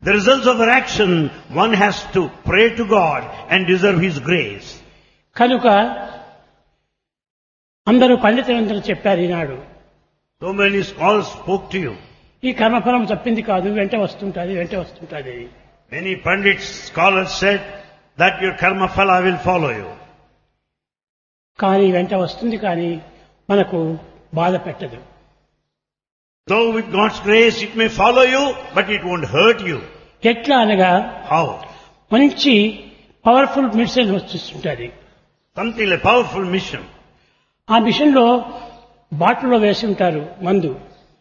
The results of our action, one has to pray to God and deserve His grace. కనుక అందరూ పండితులందరూ చెప్పారు ఈనాడు, So many scholars spoke to you. ఈ కర్మఫలం తప్పింది కాదు, వెంట వస్తుంటుంది. Many pandits, scholars said that your karma phala will follow you. కానీ వెంట వస్తుంది, కానీ మనకు బాధ పెట్టదు. So with God's grace it may follow you, but it won't hurt you. ఎట్లా అనగా How? మంచి పవర్ఫుల్ మెడిసిన్ వస్తుంటుంది. Something like powerful mission. ఆ మిషన్ లో బాటిల్లో వేసి ఉంటారు మందు.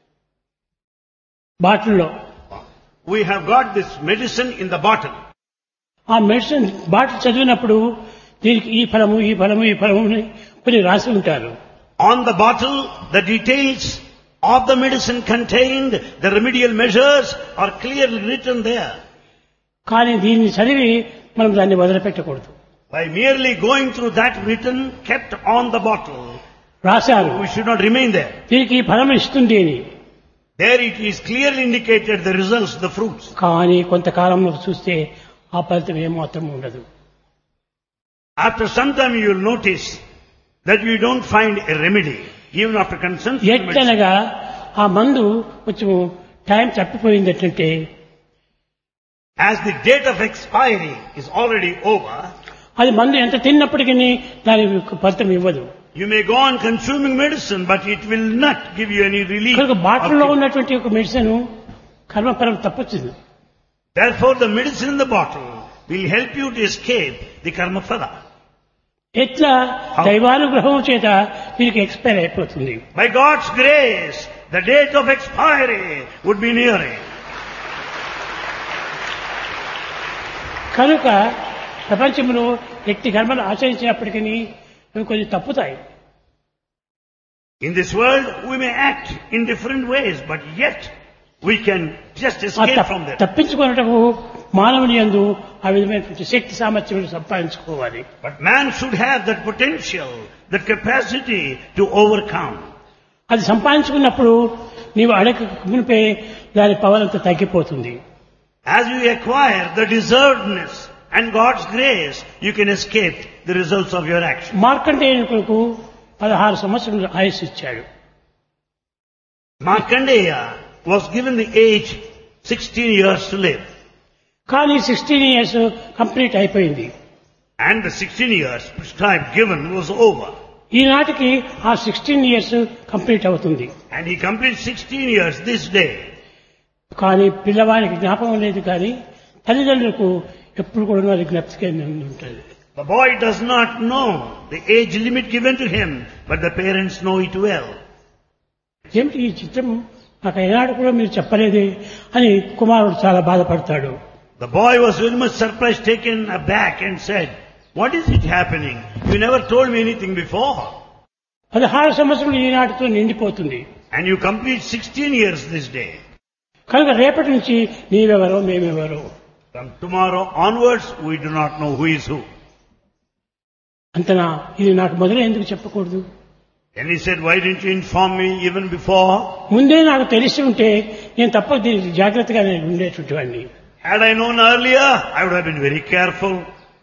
బాటిల్లో We have got this medicine in the bottle. ఆ మెడిసిన్ బాటిల్ చదివినప్పుడు దీనికి ఈ ఫలము అని కొన్ని రాసి ఉంటారు. On the bottle, the details of the medicine contained, the remedial measures are clearly written there. కానీ దీన్ని చదివి మనం దాన్ని వదిలిపెట్టకూడదు. By merely going through that written, kept on the bottle, రాశారు we should not remain there. దీనికి ఈ ఫలం ఇస్తుంది అని. There it is clearly indicated the results, the fruits. కానీ కొంతకాలంలో చూస్తే ఆ ఫలితం ఏమాత్రం ఉండదు. After some time you will notice that you don't find a remedy, even after consumption. ఎట్లనగా ఆ మందు కొంచెం time తప్పిపోయిందంటే, As the date of expiry is already over, అది మందు ఎంత తిన్నప్పటికీ దాని ఫలితం ఇవ్వదు. you may go on consuming medicine, but it will not give you any relief. కనుక బాటిల్లో ఉన్నటువంటి ఒక మెడిసిన్ కర్మఫలం తప్పొచ్చింది. Therefore the medicine in the bottle will help you to escape the karma phala. ఎట్లా దైవానుగ్రహం చేత వీరికి ఎక్స్పైర్ అయిపోతుంది. By God's grace, the date of expiry would be nearing. కనుక ప్రపంచంలో ఎట్టి కర్మలు ఆచరించినప్పటికీ అవి కొన్ని తప్పుతాయి. In this world, we may act in different ways, but yet we can just escape from them. తప్పించుకున్నటకు మానవుని యందు ఆ విధమైనటువంటి శక్తి సామర్థ్యం సంపాదించుకోవాలి. But man should have that potential, that capacity to overcome. అది సంపాదించుకున్నప్పుడు నీవు అడగ మునిపే దాని పవర్ అంతా తగ్గిపోతుంది. As you acquire the deservedness and God's grace, you can escape the results of your action. మార్కండేయునికి 16 సంవత్సరాలు ఆయుష్ ఇచ్చాడు. Markandeya was given the age 16 years to live. కానీ 16 years కంప్లీట్ అయిపోయింది. And the 16 years prescribed given was over. ఈనాటికి ఆ 16 years complete అవుతుంది. And he completed 16 years this day. కానీ పిల్లవానికి జ్ఞాపకం లేదు, కానీ తల్లిదండ్రులకు ఎప్పుడు కూడా అది జ్ఞప్తికే ఉంటుంది. The boy does not know the age limit given to him, but the parents know it well. ఏమిటి ఈ చిత్రం నాకు ఏనాడు కూడా మీరు చెప్పలేదే అని కుమారుడు చాలా బాధపడతాడు. The boy was very much surprised, taken aback and said, "What is it happening? You never told me anything before." 16 సంవత్సరాలు ఈనాటితో నిండిపోతుంది. And you complete 16 years this day. కనుక రేపటి నుంచి నీవెవరో మేమెవరో. From tomorrow onwards, we do not know who is who. అంతనా ఇది నాకు మొదలే ఎందుకు చెప్పకూడదు? And he said, "Why didn't you inform me even before?" ముందే నాకు తెలిసి ఉంటే నేను తప్ప దీనికి జాగ్రత్తగా నేను ఉండేటువంటి వాడిని. Had I known earlier, I would have been very careful.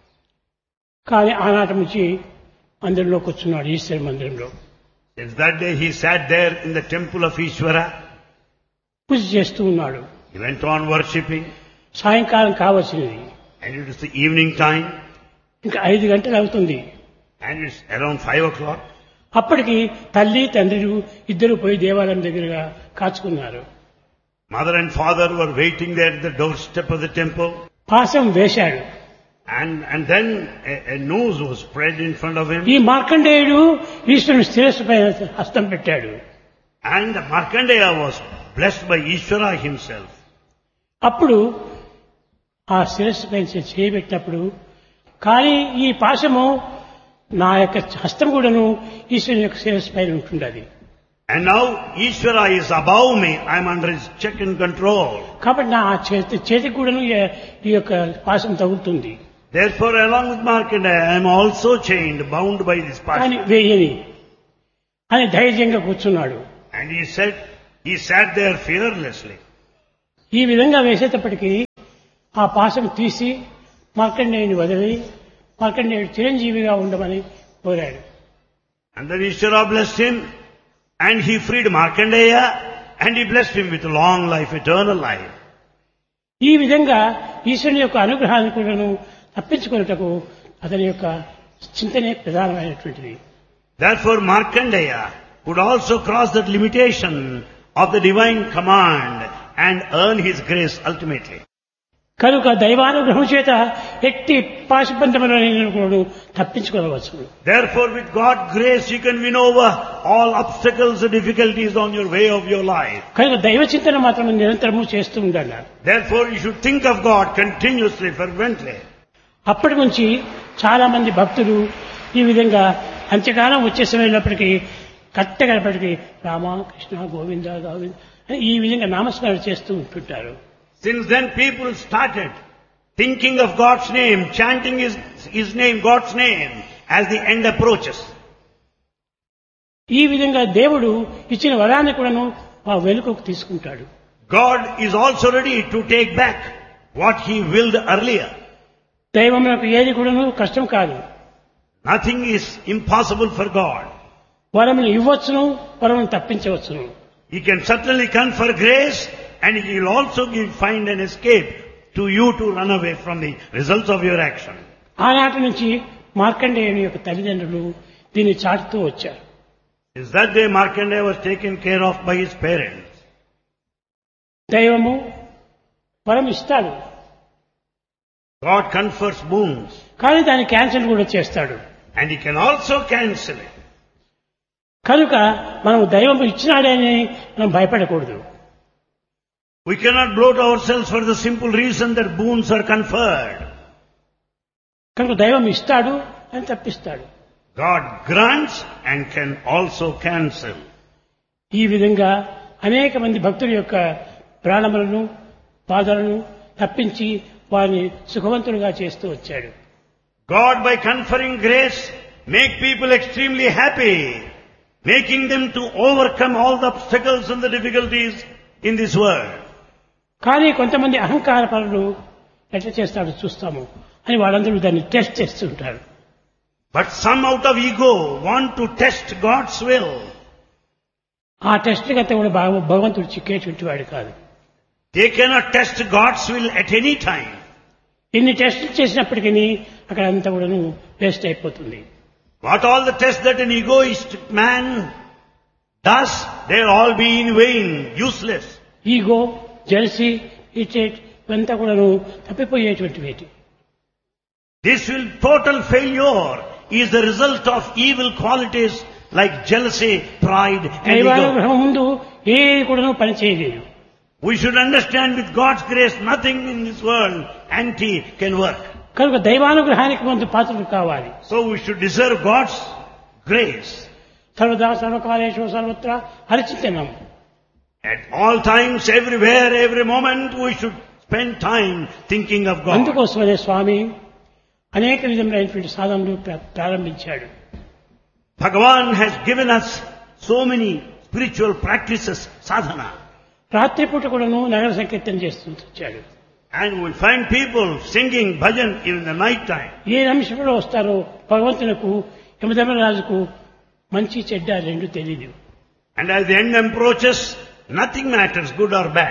కానీ ఆనాటి నుంచి మందిరంలోకి వచ్చున్నాడు, ఈశ్వర మందిరంలో. Since that day he sat there in the temple of Ishvara. పూజ చేస్తూ ఉన్నాడు. He went on worshipping. సాయంకాలం కావలసినది. And it is the evening time. ఇంకా 5 గంటలు అవుతుంది. And it's around 5 o'clock. అప్పటికి తల్లి తండ్రులు ఇద్దరు పోయి దేవాలయం దగ్గరగా కాచుకున్నారు. Mother and father were waiting there at the doorstep of the temple. పాసం వేశాడు. And then a noose was spread in front of him. ఈ మార్కండేయుడు ఈశ్వరుని శిరస్సు పైన హస్తం పెట్టాడు. And Markandeya was blessed by Ishvara himself. అప్పుడు ఆ శిరస్సు పైన చేయబెట్టినప్పుడు, కానీ ఈ పాశము నా యొక్క హస్తం కూడాను ఈశ్వరుని యొక్క శిరస్సు పైన ఉంటుండది. And now Ishvara is above me. I am under his check and control. కాబట్టి నా చేతికి కూడాను ఈ యొక్క పాశం తగులుతుంది. Therefore, along with Markandeya, I am also chained, bound by this కానీ passion. వేయని అని ధైర్యంగా కూర్చున్నాడు. And he sat there fearlessly. ఈ విధంగా వేసేటప్పటికీ ఆ పాశం తీసి మార్కండేయుని వదిలి మార్కండేయుడు చిరంజీవిగా ఉండమని కోరాడు. And then Ishvara blessed him, and he freed Markandeya, and he blessed him with long life, eternal life. ఈ విధంగా ఈశ్వరుని యొక్క అనుగ్రహాన్ని కూడాను తప్పించుకున్నటకు అతని యొక్క చింతనే ప్రధానమైనటువంటిది. Therefore Markandeya could also cross that limitation of the divine command and earn his grace ultimately. కనుక దైవానుగ్రహం చేత ఎట్టి పాశబంధములను తప్పించుకోవచ్చు. Therefore with God's grace you can win over all obstacles and difficulties on your way of your life. కనుక దైవ చింతన మాత్రం నిరంతరము చేస్తూ ఉండాలి. Therefore you should think of God continuously, fervently. అప్పటి నుంచి చాలా మంది భక్తులు ఈ విధంగా అంత్యకాలం వచ్చే సమయంలోప్పటికీ కట్టగలప్పటికీ రామ కృష్ణ గోవింద గోవింద అని ఈ విధంగా నామస్మరణ చేస్తూ ఉంటుంటారు. Since then people started thinking of God's name, chanting his name, God's name, as the end approaches. ఈ విధంగా దేవుడు ఇచ్చిన వరాన్ని కూడాను వెనుకకు తీసుకుంటాడు. God is also ready to take back what he willed earlier. దైవమునకు ఏది కూడాను కష్టం కాదు. Nothing is impossible for God. వరమును ఇవ్వచ్చును, వరమును తప్పించవచ్చును. He can certainly confer grace, and he will also find an escape to you to run away from the results of your action. ఆనాటి నుంచి మార్కండేయుని యొక్క తల్లిదండ్రులు దీన్ని చాటుతూ వచ్చారు. Since that day Markandeya was taken care of by his parents. దైవము వరం ఇస్తాడు, God confers boons, కానీ దాన్ని క్యాన్సిల్ కూడా చేస్తాడు. and he can also cancel it. కనుక మనం దైవం ఇచ్చినాడే అని మనం భయపడకూడదు. We cannot bloat ourselves for the simple reason that boons are conferred. కనుక దైవం ఇస్తాడు అని తప్పిస్తాడు. God grants and can also cancel. ఈ విధంగా అనేక మంది భక్తుల యొక్క ప్రాణములను బాధలను తప్పించి వారిని సుఖవంతులుగా చేస్తూ వచ్చాడు. God, by conferring grace, make people extremely happy, making them to overcome all the obstacles and the difficulties in this world. కానీ కొంతమంది అహంకార పరులు ఎట్లా చేస్తాడో చూస్తాము అని వాళ్ళందరూ దాన్ని టెస్ట్ చేస్తుంటారు. But some out of ego want to test God's will. ఆ టెస్ట్ కంటే కూడా భగవంతుడు చిక్కేటువంటి వాడు కాదు. They cannot test God's will at any time. ఇన్ని టెస్టులు చేసినప్పటికీ అక్కడ అంతా కూడా వేస్ట్ అయిపోతుంది. What all the tests that an egoistic man does, they'll all be in vain, useless. Ego, jealousy, irritate ఇవంతా కూడా తప్పిపోయేటువంటివి. This will total failure is the result of evil qualities like jealousy, pride and ego. దైవానుగ్రహం ముందు ఏది కూడా పని చేయలేదు. We should understand with God's grace nothing in this world anti can work. కనుక దైవానుగ్రహానికి ముందు పాత్రలు కావాలి. So we should deserve God's grace. సర్వదా సర్వకాలేషు సర్వత్రా హరిచింతనం. At all times, everywhere, every moment, we should spend time thinking of God. అందుకోసమనే స్వామి అనేక విధములైనటువంటి సాధనలు ప్రారంభించాడు. Bhagavan has given us so many spiritual practices, sadhana. రాత్రిపూట కూడాను నగర సంకీర్తన చేస్తూ వచ్చాడు. And we will find people singing bhajan in the night time. ఏ నిమిషంలో వస్తారో భగవంతునకు యమధర్మరాజుకు మంచి చెడ్డ రెండు తెలియదు. And as the end approaches, nothing matters, good or bad.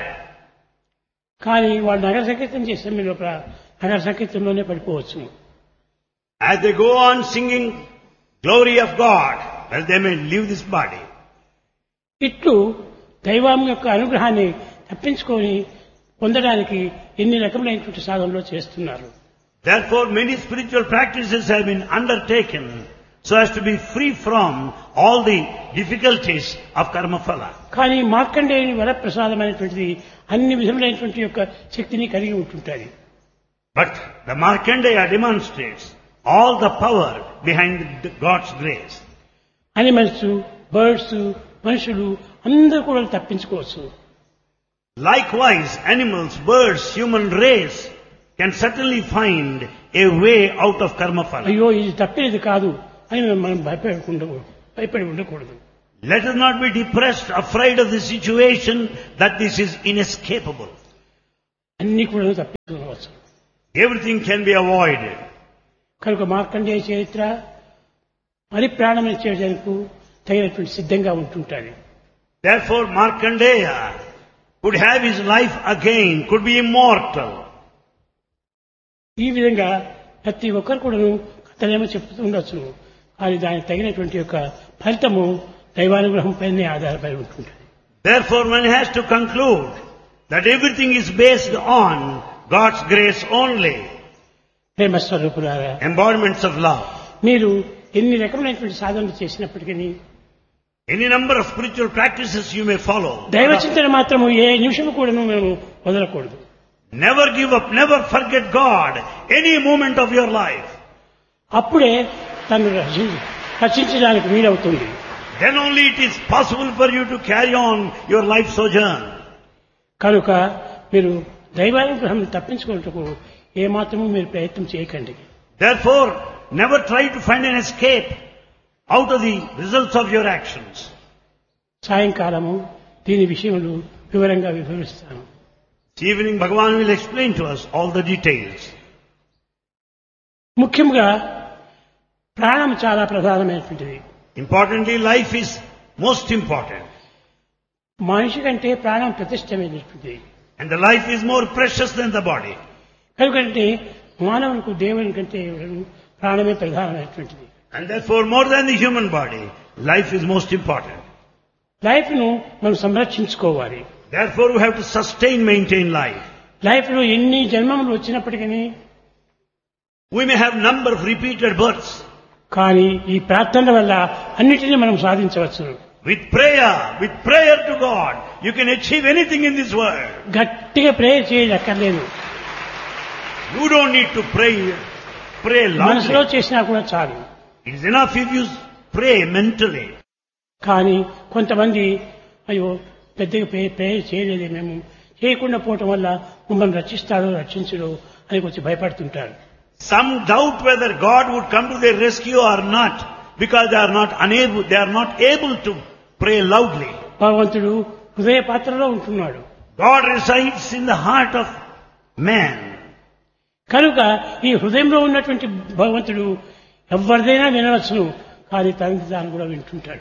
కానీ వాళ్ళు నగర సంకీర్తన చేసే లోపల నగర సంకీర్తనలోనే పడిపోవచ్చు. As they go on singing glory of God, well, they may leave this body. ఇట్లు దైవం యొక్క అనుగ్రహాన్ని తప్పించుకొని పొందడానికి ఎన్ని రకములైనటువంటి సాధనలు చేస్తున్నారు. Therefore, many spiritual practices have been undertaken so as to be free from all the difficulties of karma phala. కానీ మార్కండేయుని వరప్రసాదమైనటువంటిది అన్ని విధములైనటువంటి యొక్క శక్తిని కలిగి ఉంటుంటుంది. But the Markandeya demonstrates all the power behind God's grace. Animals, birds, మనుషులు అందరూ కూడా తప్పించుకోవచ్చు. Likewise, animals, birds, human race can certainly find a way out of karma phala. అయ్యో ఇది తప్పేది కాదు అని మనం భయపడి ఉండకూడదు. Let us not be depressed, afraid of the situation that this is inescapable. అన్ని కూడా తప్పించుకోవచ్చు. Everything can be avoided. కనుక మార్కండేయ చరిత్ర మరి ప్రాణం చేయడానికి తగినటువంటి సిద్ధంగా ఉంటుంటారు. Therefore Markandeya could have his life again, could be immortal. ఈ విధంగా ప్రతి ఒక్కరు కూడాను కథలేమో చెప్తూ ఉండొచ్చు. కానీ దానికి తగినటువంటి యొక్క ఫలితము దైవానుగ్రహం పైనే ఆధారపడి ఉంటుంది. Therefore one has to conclude that everything is based on God's grace only. ప్రేమ స్వరూపులారా, Embodiments of love. మీరు ఎన్ని రకమైనటువంటి సాధనలు చేసినప్పటికీ Any number of spiritual practices you may follow. దైవ చింతన మాత్రము ఏ నిమిషము కూడాను మేము వదలకూడదు. Never give up, never forget God any moment of your life. అప్పుడే తను రక్షించడానికి వీలవుతుంది. Then only it is possible for you to carry on your life sojourn. కనుక మీరు దైవానుగ్రహం తప్పించుకున్నట్టుకు ఏమాత్రము మీరు ప్రయత్నం చేయకండి. Therefore, never try to find an escape out of the results of your actions. సాయంకాలము దీని విషయములు వివరంగా వివరిస్తాను. This evening Bhagavan will explain to us all the details. ముఖ్యంగా ప్రాణం చాలా ప్రధానమైనటువంటిది. Importantly, life is most important. మనిషి కంటే ప్రాణం ప్రతిష్టమైనటువంటిది. And the life is more precious than the body. ఎందుకంటే మానవునికి దేవుని కంటే ప్రాణమే ప్రధానమైనటువంటిది. And therefore, more than the human body, life is most important. Life ను మనం సంరక్షించుకోవాలి. Therefore, we have to sustain, maintain life. Life లో ఎన్ని జన్మములు వచ్చినప్పటికీ We may have number of repeated births. కానీ ఈ ప్రార్థన వల్ల అన్నిటినీ మనం సాధించవచ్చు. With prayer to God, you can achieve anything in this world. గట్టిగా ప్రేయర్ చేయక్కర్లేదు. You don't need to pray మనసులో loudly. చేసినా కూడా చాలు. It is enough if you pray mentally. కానీ కొంతమంది అయ్యో పెద్దగా ప్రేయర్ చేయలేదు, మేము చేయకుండా పోవటం వల్ల మమ్మల్ని రక్షిస్తాడో రక్షించడో అని కొంచెం భయపడుతుంటారు. Some doubt whether God would come to their rescue or not, because they are not able to pray loudly. భగవంతుడు హృదయ పాత్రలో ఉంటున్నాడు. God resides in the heart of man. కనుక ఈ హృదయంలో ఉన్నటువంటి భగవంతుడు ఎవరిదైనా వినవచ్చును, కానీ తనకి తాను కూడా వింటుంటాడు.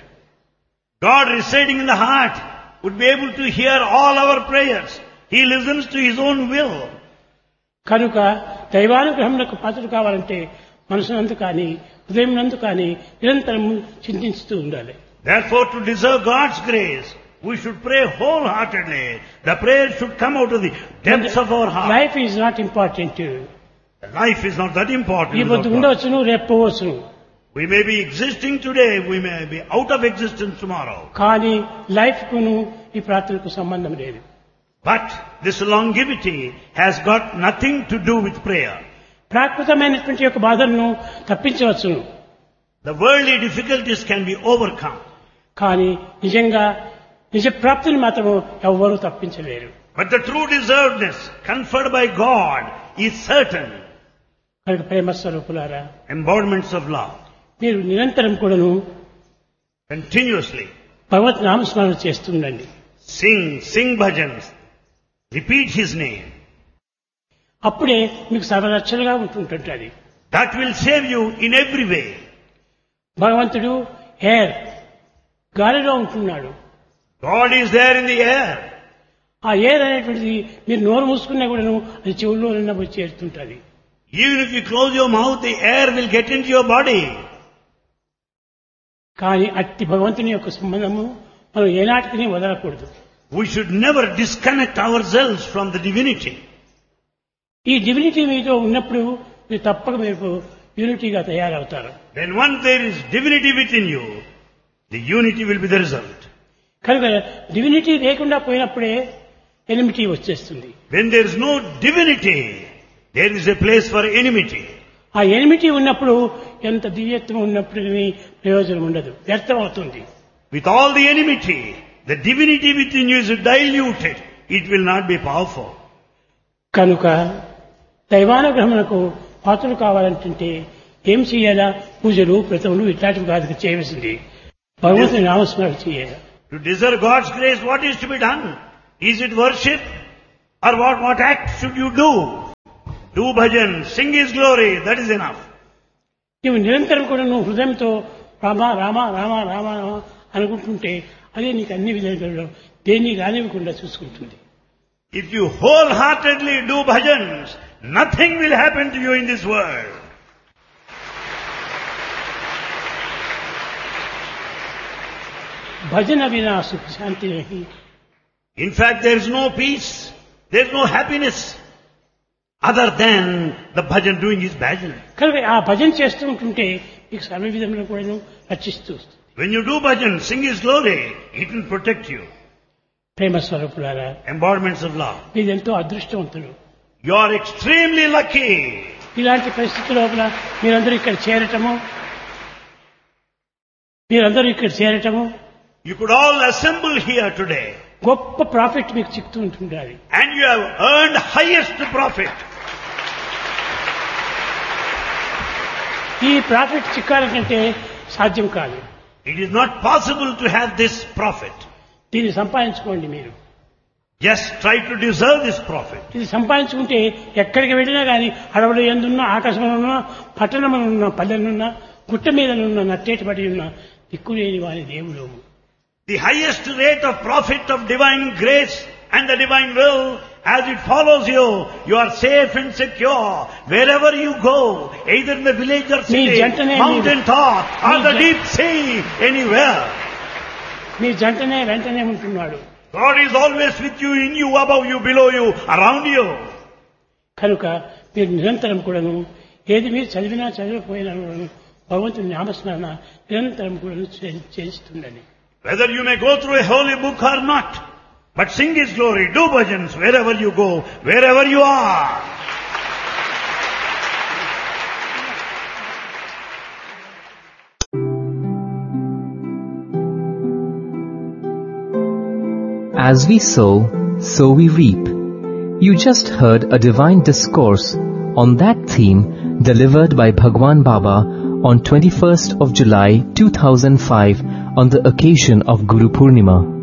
God residing in the heart would be able to hear all our prayers. He listens to His own will. కనుక దైవానుగ్రహములకు పాత్రలు కావాలంటే మనసునందు కానీ హృదయం నందు కానీ నిరంతరం చింతిస్తూ ఉండాలి. Therefore, to deserve God's grace, we should pray wholeheartedly. The prayer should come out of the depths of our heart. Life is not important. Life is not that important. ఈ పొద్దు ఉండవచ్చును, రేపు పోవచ్చును. We may be existing today, we may be out of existence tomorrow. కానీ life కును ఈ ప్రార్థనకు సంబంధం లేదు. But this longevity has got nothing to do with prayer. ప్రాకృతమైనటువంటి యొక్క బాధలను తప్పించవచ్చును, The worldly difficulties can be overcome. కానీ నిజంగా నిజ ప్రాప్తిని మాత్రం ఎవ్వరూ తప్పించలేరు. But the true deservedness conferred by God is certain. కనుక ప్రేమ స్వరూపులారా, Embodiments of love. మీరు నిరంతరం కూడాను Continuously భగవత్ నామస్మరణ చేస్తుండండి. sing bhajans. Repeat His name. అప్పుడే మీకు సర్వరక్షణగా ఉంటుంటుంది. That will save you in every way. భగవంతుడు ఎయిర్ గాలిలో ఉంటున్నాడు. God is there in the air. ఆ ఎయిర్ అనేటువంటిది మీరు నోరు మూసుకున్నా కూడాను అది చెవుల్లో నిన్న పోయి చేరుతుంటుంది. Even if you close your mouth, the air will get into your body. కానీ అట్టి భగవంతుని యొక్క సంబంధము మనం ఏనాటికి వదలకూడదు. We should never disconnect ourselves from the divinity. ఈ డివినిటీ మీతో ఉన్నప్పుడు మీరు తప్పక మీరు యూనిటీగా తయారవుతారు. When once there is divinity within you, the unity will be the result. కనుక డివినిటీ లేకుండా పోయినప్పుడే ఎనిమిటీ వచ్చేస్తుంది. When there is no divinity, there is a place for enmity. ఆ ఎనిమిటీ ఉన్నప్పుడు ఎంత దివ్యత్వం ఉన్నప్పుడు ప్రయోజనం ఉండదు, వ్యర్థం అవుతుంది. With all the enmity, the divinity within you is diluted. It will not be powerful. కనుక దైవానుగ్రహమునకు పాత్రలు కావాలంటే ఏం చేయాలా? పూజలు, వ్రతములు ఇట్లాంటివి కాదు చేయవలసింది. భగవంతుని నామస్మరణ చేయాలి. To deserve God's grace, what is to be done? Is it worship? Or what act should you do? Do bhajan, sing His glory, that is enough. నువ్వు నిరంతరం కూడా నువ్వు హృదయంతో రామ రామ రామ రామ రామ అనుకుంటుంటే అదే నీకు అన్ని విధాలుగా దేన్ని కానివ్వకుండా చూసుకుంటుంది. If you wholeheartedly do bhajans, nothing will happen to you in this world. భజన వినా సుఖ శాంతి నహి. In fact, there is no peace, there is no happiness other than the bhajan, doing his bhajan. కనుక ఆ భజన చేస్తూ ఉంటుంటే నీకు సర్వ విధంగా కూడా రక్షిస్తూ వస్తుంది. When you do bhajan, sing His glory, it will protect you. ప్రేమ స్వరూపులారా, Embodiments of love. మీరెంతో అదృష్టవంతులు. You are extremely lucky. ఇలాంటి పరిస్థితి లోపల మీరందరూ ఇక్కడ చేరటము You could all assemble here today. గొప్ప ప్రాఫిట్ మీకు చిక్తూ ఉంటుండాలి. And you have earned highest profit. ఈ ప్రాఫిట్ చిక్కాలంటే సాధ్యం కాదు. It is not possible to have this profit. దీన్ని సంపాదించుకోండి మీరు. Just try to deserve this profit. ఇది సంపాదించుకుంటే ఎక్కడికి వెళ్ళినా కానీ అడవులు ఎందున్నా, ఆకాశంలో ఉన్నా, పట్టణంలో పల్లెలున్నా, గుట్ట మీదనున్న నట్టేటి ఉన్న దిక్కులేని వారి దేవుడు. The highest rate of profit of divine grace and the divine will, as it follows you, you are safe and secure wherever you go, either in the village or city, mountain top or the deep sea, anywhere. మీ జంటనే వెంటనే ఉంటున్నాడు. God is always with you, in you, above you, below you, around you. కనుక మీరు నిరంతరం కూడాను ఏది మీరు చదివినా చదివిపోయినా కూడాను భగవంతుని నామస్మరణ నిరంతరం కూడా చేస్తుండండి. Whether you may go through a holy book or not, but sing His glory, do bhajans wherever you go, wherever you are. As we sow, so we reap. You just heard a divine discourse on that theme delivered by Bhagwan Baba on 21st of July 2005 on the occasion of Guru Purnima.